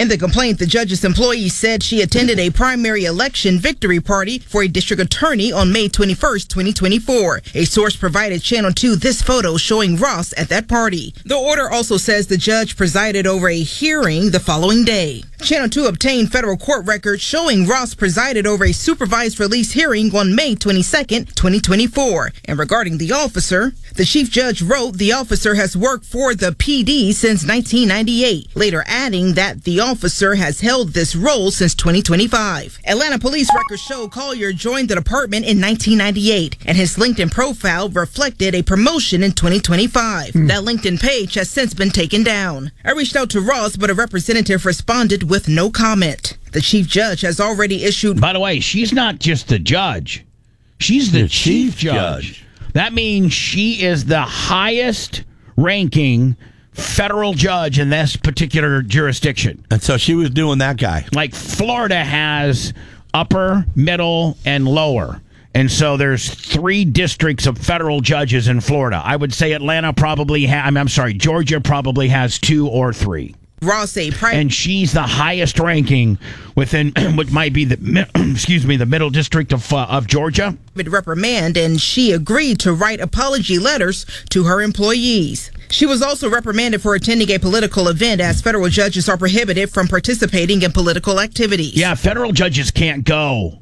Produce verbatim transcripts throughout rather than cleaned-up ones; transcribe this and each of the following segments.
In the complaint, the judge's employee said she attended a primary election victory party for a district attorney on May twenty-first, twenty twenty-four. A source provided Channel two this photo showing Ross at that party. The order also says the judge presided over a hearing the following day. Channel two obtained federal court records showing Ross presided over a supervised release hearing on May twenty-second, twenty twenty-four. And regarding the officer, the chief judge wrote the officer has worked for the P D since nineteen ninety-eight, later adding that the officer has held this role since twenty twenty-five. Atlanta police records show Collier joined the department in nineteen ninety-eight, and his LinkedIn profile reflected a promotion in twenty twenty-five. Mm. That LinkedIn page has since been taken down. I reached out to Ross, but a representative responded with no comment. The chief judge has already issued... By the way, she's not just the judge. She's the, the chief, chief judge. judge. That means she is the highest ranking federal judge in this particular jurisdiction. And so she was doing that guy. Like Florida has upper, middle, and lower. And so there's three districts of federal judges in Florida. I would say Atlanta probably has, I'm sorry, Georgia probably has two or three. Ross, a private... And she's the highest ranking within what might be the excuse me the middle district of uh, of Georgia. Reprimand, and she agreed to write apology letters to her employees. She was also reprimanded for attending a political event, as federal judges are prohibited from participating in political activities. Yeah, federal judges can't go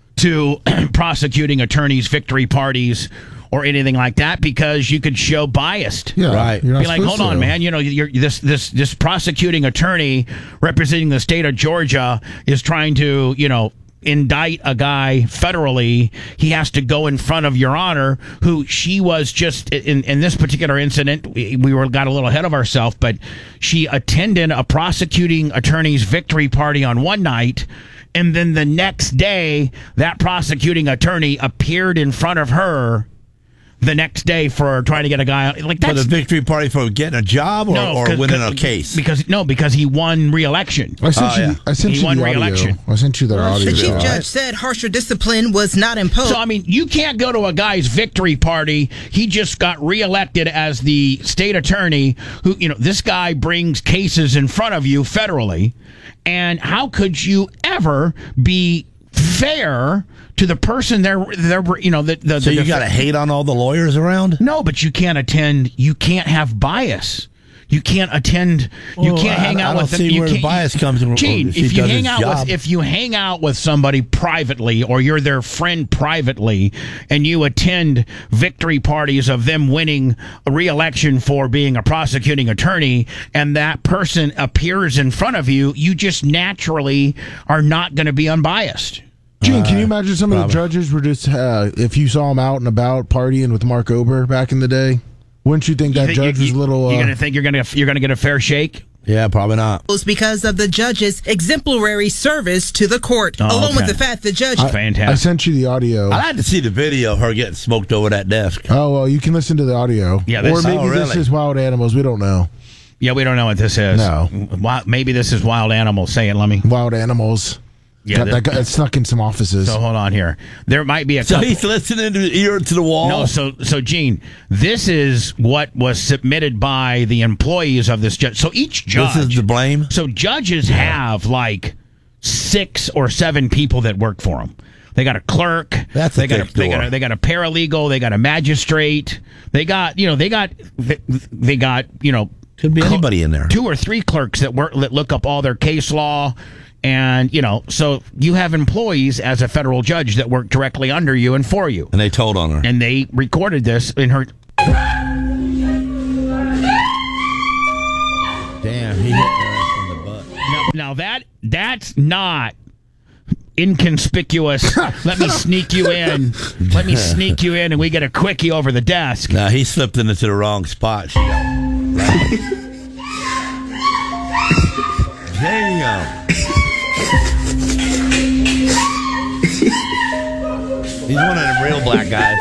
to prosecuting attorneys' victory parties or anything like that, because you could show biased. Yeah, right. Be like, hold on, to. man. You know, you're, this this this prosecuting attorney representing the state of Georgia is trying to, you know, indict a guy federally. He has to go in front of Your Honor, who she was just in in this particular incident. We, we were got a little ahead of ourselves, but she attended a prosecuting attorney's victory party on one night. And then the next day, that prosecuting attorney appeared in front of her the next day for trying to get a guy like that. For the victory party for getting a job or, no, or winning a case? Because no, because he won re-election. I sent oh, you. yeah. I sent he you won the re-election. audio. I sent you their audio. The chief judge said harsher discipline was not imposed. So I mean, you can't go to a guy's victory party. He just got re-elected as the state attorney. Who you know, this guy brings cases in front of you federally, and how could you ever be fair to the person there? There, you know, the, the so the, you the, got to hate on all the lawyers around? No, but you can't attend. You can't have bias. You can't attend. You well, can't hang I, out I don't with them. See you where the bias comes from. Gene, if, if you hang out job. with if you hang out with somebody privately, or you're their friend privately, and you attend victory parties of them winning a re-election for being a prosecuting attorney, and that person appears in front of you, you just naturally are not going to be unbiased. Gene, can you imagine some Probably. of the judges were just, uh, if you saw them out and about partying with Mark Ober back in the day, wouldn't you think that you think judge you, was a little... Uh, you're going to think you're going to you're going to get a fair shake? Yeah, probably not. Because of the judge's exemplary service to the court, oh, along okay. with the fact the judge... I, Fantastic. I sent you the audio. I'd like to see the video of her getting smoked over that desk. Oh, well, you can listen to the audio. Yeah, or maybe oh, really? this is Wild Animals. We don't know. Yeah, we don't know what this is. No. Maybe this is Wild Animals. Say it, Lummy. Wild Animals. Yeah, Got, that got snuck in some offices. So hold on here. There might be a So couple. he's listening to ear to the wall? No, so so Gene, this is what was submitted by the employees of this judge. So each judge. This is the blame? So judges have like six or seven people that work for them. They got a clerk. That's they a got thick a, they door. got a, they got a paralegal. They got a magistrate. They got you know they got they, they got you know Could be anybody in there. Two or three clerks that work that look up all their case law. And, you know, so you have employees as a federal judge that work directly under you and for you. And they told on her. And they recorded this in her. Damn, he hit her from the butt. Now, now that that's not inconspicuous. Let me sneak you in. Let me sneak you in and we get a quickie over the desk. No, he slipped into the wrong spot. Damn. He's one of them real black guys.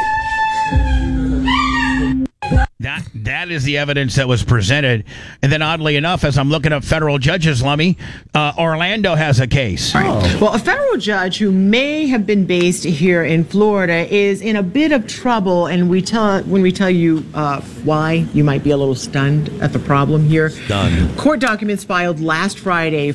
That that is the evidence that was presented, and then oddly enough, as I'm looking up federal judges, Lummy, uh, Orlando has a case. Oh. Well, a federal judge who may have been based here in Florida is in a bit of trouble, and we tell when we tell you uh, why, you might be a little stunned at the problem here. Stunned. Court documents filed last Friday